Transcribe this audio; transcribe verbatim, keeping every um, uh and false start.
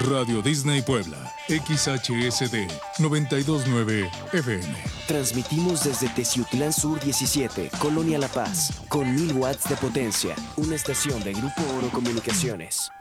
Radio Disney Puebla, X H S D noventa y dos punto nueve F M. Transmitimos desde Teciutlán Sur diecisiete, Colonia La Paz, con mil watts de potencia. Una estación de Grupo Oro Comunicaciones.